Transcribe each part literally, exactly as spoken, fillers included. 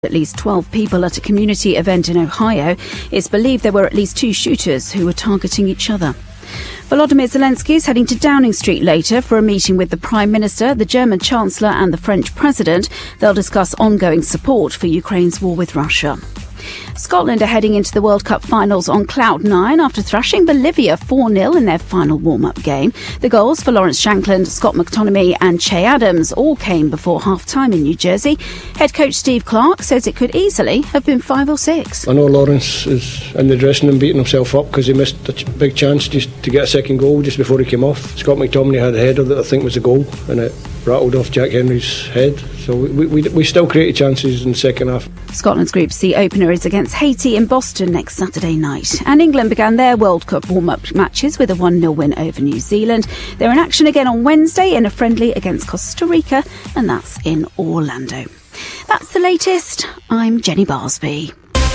At least twelve people at a community event in Ohio. It's believed there were at least two shooters who were targeting each other. Volodymyr Zelensky is heading to Downing Street later for a meeting with the Prime Minister, the German Chancellor and the French President. They'll discuss ongoing support for Ukraine's war with Russia. Scotland are heading into the World Cup finals on cloud nine after thrashing Bolivia four nil in their final warm-up game. The goals for Lawrence Shankland, Scott McTominay and Che Adams all came before half-time in New Jersey. Head coach Steve Clarke says it could easily have been five or six. I know Lawrence is in the dressing room beating himself up because he missed a ch- big chance just to get a second goal just before he came off. Scott McTominay had a header that I think was a goal and it rattled off Jack Henry's head. So we, we, we still created chances in the second half. Scotland's Group C opener is against Haiti in Boston next Saturday night. And England began their World Cup warm-up matches with a one nil win over New Zealand. They're in action again on Wednesday in a friendly against Costa Rica, and that's in Orlando. That's the latest. I'm Jenny Barsby.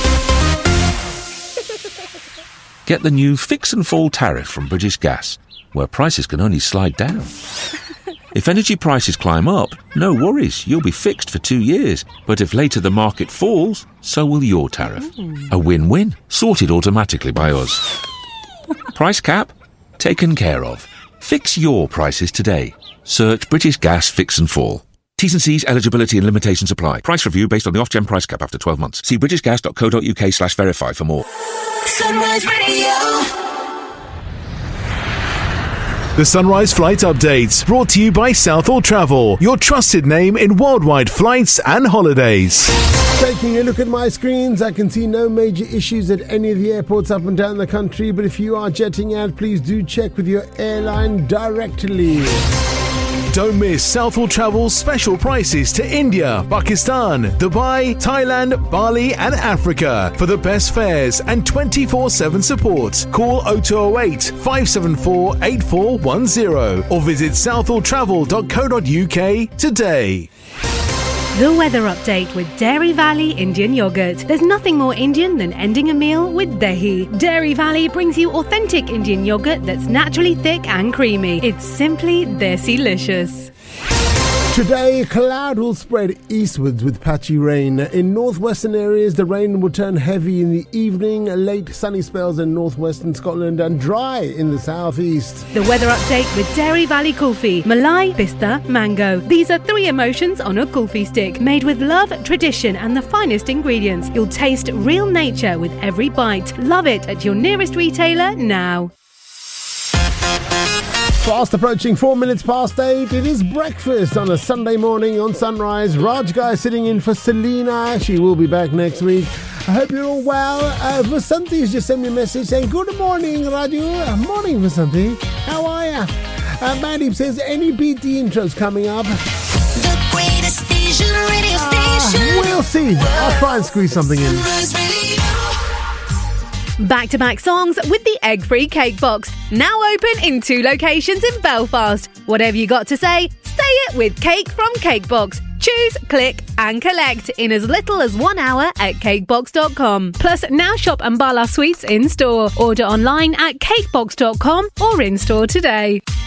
Get the new Fix and Fall tariff from British Gas, where prices can only slide down. If energy prices climb up, no worries, you'll be fixed for two years. But if later the market falls, so will your tariff. Mm. A win-win, sorted automatically by us. Price cap? Taken care of. Fix your prices today. Search British Gas Fix and Fall. T's and C's, eligibility and limitations apply. Price review based on the Ofgem price cap after twelve months. See britishgas.co.uk slash verify for more. Sunrise Radio. The Sunrise Flight Update, brought to you by Southall Travel, your trusted name in worldwide flights and holidays. Taking a look at my screens, I can see no major issues at any of the airports up and down the country, but if you are jetting out, please do check with your airline directly. Don't miss Southall Travel's special prices to India, Pakistan, Dubai, Thailand, Bali and Africa. For the best fares and twenty-four seven support, call oh two oh eight, five seven four, eight four one oh or visit southall travel dot co dot uk today. The weather update with Dairy Valley Indian Yogurt. There's nothing more Indian than ending a meal with dahi. Dairy Valley brings you authentic Indian yogurt that's naturally thick and creamy. It's simply desi-licious. Today, cloud will spread eastwards with patchy rain. In northwestern areas, the rain will turn heavy in the evening, late sunny spells in northwestern Scotland and dry in the southeast. The weather update with Dairy Valley Kulfi. Malai, Pista, Mango. These are three emotions on a kulfi stick, made with love, tradition and the finest ingredients. You'll taste real nature with every bite. Love it at your nearest retailer now. Fast approaching four minutes past eight. It is breakfast on a Sunday morning on Sunrise. Raj Guy sitting in for Selena. She will be back next week. I hope you're all well. Uh, Vasanti has just sent me a message saying, good morning, Raju. Uh, morning, Vasanti. How are ya? Uh, Mandeep says, any B T intros coming up? The greatest station, radio station. Uh, we'll see. I'll try and squeeze something in. Back-to-back songs with the egg-free cake box. Now open in two locations in Belfast. Whatever you got to say, say it with Cake from Cakebox. Choose, click and collect in as little as one hour at cakebox dot com. Plus, now shop Ambala Sweets in-store. Order online at cakebox dot com or in-store today.